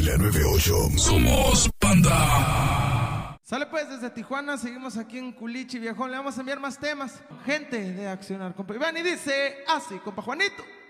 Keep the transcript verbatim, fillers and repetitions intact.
La nueve ocho. Somos Panda. Sale pues desde Tijuana, seguimos aquí en Culichi, viejón. Le vamos a enviar más temas. Gente de Accionar, compa Iván, y dice así, compa Juanito.